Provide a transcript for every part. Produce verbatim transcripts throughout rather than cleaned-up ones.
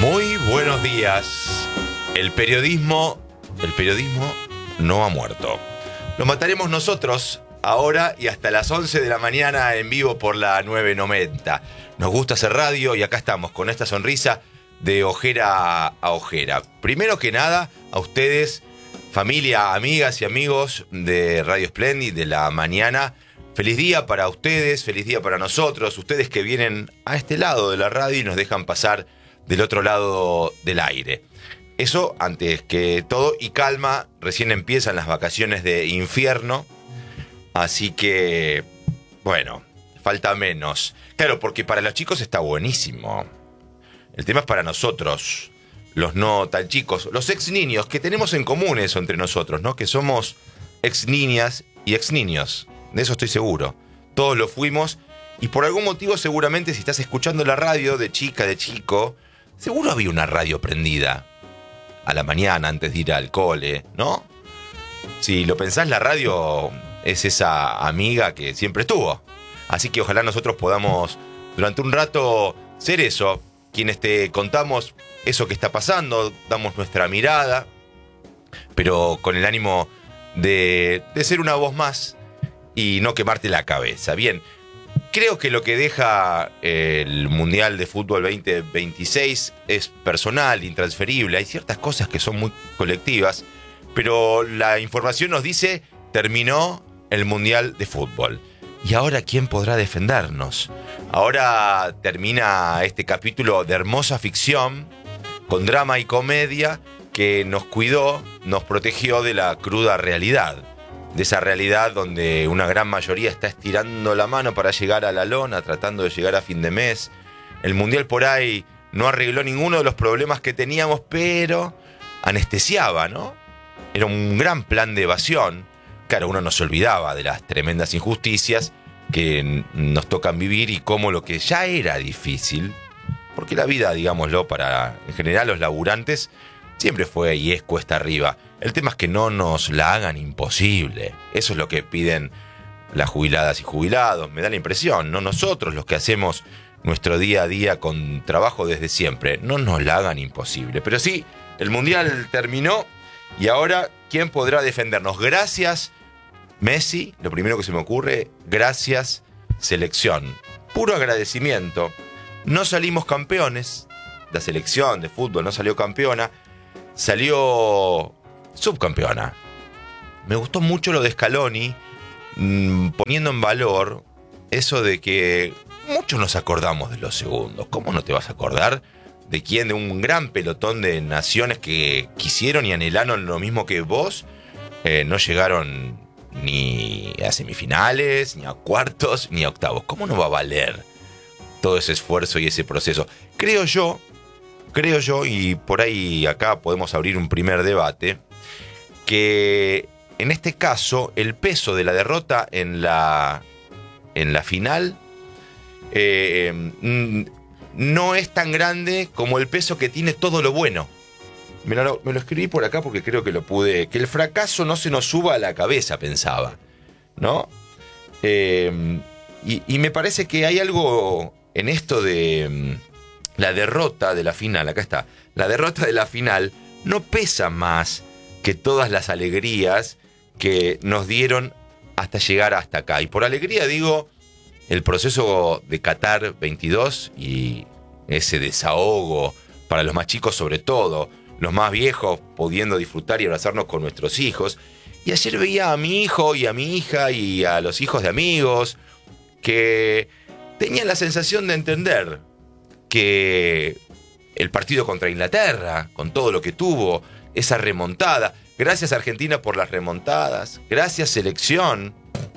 Muy buenos días. El periodismo, el periodismo no ha muerto. Lo mataremos nosotros ahora y hasta las once de la mañana en vivo por la nueve noventa. Nos gusta hacer radio y acá estamos con esta sonrisa de ojera a ojera. Primero que nada, a ustedes, familia, amigas y amigos de Radio Splendid de la mañana. Feliz día para ustedes, feliz día para nosotros, ustedes que vienen a este lado de la radio y nos dejan pasar del otro lado del aire. Eso antes que todo, y calma, recién empiezan las vacaciones de infierno, así que, bueno, falta menos. Claro, porque para los chicos está buenísimo. El tema es para nosotros, los no tan chicos, los ex niños, que tenemos en común eso entre nosotros, ¿no? Que somos ex niñas y ex niños, de eso estoy seguro. Todos lo fuimos, y por algún motivo seguramente si estás escuchando la radio de chica, de chico, seguro había una radio prendida a la mañana antes de ir al cole, ¿no? Si lo pensás, la radio es esa amiga que siempre estuvo. Así que ojalá nosotros podamos durante un rato ser eso, quienes te contamos eso que está pasando, damos nuestra mirada, pero con el ánimo de, de ser una voz más y no quemarte la cabeza. Bien, creo que lo que deja el Mundial de Fútbol veinte veintiséis es personal, intransferible. Hay ciertas cosas que son muy colectivas, pero la información nos dice: terminó el Mundial de Fútbol. ¿Y ahora quién podrá defendernos? Ahora termina este capítulo de hermosa ficción, con drama y comedia, que nos cuidó, nos protegió de la cruda realidad. De esa realidad donde una gran mayoría está estirando la mano para llegar a la lona, tratando de llegar a fin de mes. El Mundial por ahí no arregló ninguno de los problemas que teníamos, pero anestesiaba, ¿no? Era un gran plan de evasión. Claro, uno no se olvidaba de las tremendas injusticias que nos tocan vivir y cómo lo que ya era difícil, porque la vida, digámoslo, para en general los laburantes, siempre fue y es cuesta arriba. El tema es que no nos la hagan imposible. Eso es lo que piden las jubiladas y jubilados. Me da la impresión, no nosotros los que hacemos nuestro día a día con trabajo desde siempre. No nos la hagan imposible. Pero sí, el Mundial terminó y ahora, ¿quién podrá defendernos? Gracias, Messi, lo primero que se me ocurre. Gracias, selección. Puro agradecimiento. No salimos campeones. La selección de fútbol no salió campeona. Salió subcampeona. Me gustó mucho lo de Scaloni, mmm, poniendo en valor eso de que muchos nos acordamos de los segundos. ¿Cómo no te vas a acordar de quién? De un gran pelotón de naciones que quisieron y anhelaron lo mismo que vos. Eh, no llegaron ni a semifinales, ni a cuartos, ni a octavos. ¿Cómo no va a valer todo ese esfuerzo y ese proceso? Creo yo Creo yo, y por ahí acá podemos abrir un primer debate, que en este caso el peso de la derrota en la, en la final eh, no es tan grande como el peso que tiene todo lo bueno. Me lo, me lo escribí por acá porque creo que lo pude... Que el fracaso no se nos suba a la cabeza, pensaba, ¿no? Eh, y, y me parece que hay algo en esto de... La derrota de la final, acá está, la derrota de la final no pesa más que todas las alegrías que nos dieron hasta llegar hasta acá. Y por alegría digo el proceso de Qatar veintidós y ese desahogo para los más chicos, sobre todo, los más viejos pudiendo disfrutar y abrazarnos con nuestros hijos. Y ayer veía a mi hijo y a mi hija y a los hijos de amigos que tenían la sensación de entender que el partido contra Inglaterra, con todo lo que tuvo, esa remontada, gracias Argentina por las remontadas, gracias selección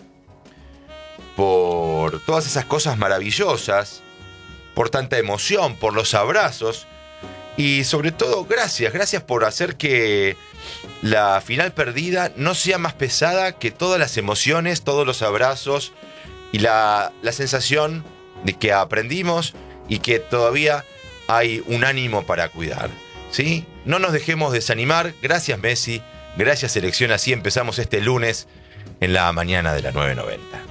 por todas esas cosas maravillosas, por tanta emoción, por los abrazos y sobre todo gracias, gracias por hacer que la final perdida no sea más pesada que todas las emociones, todos los abrazos y la, la sensación de que aprendimos y que todavía hay un ánimo para cuidar, ¿sí? No nos dejemos desanimar. Gracias, Messi. Gracias, selección. Así empezamos este lunes en la mañana de la nueve noventa.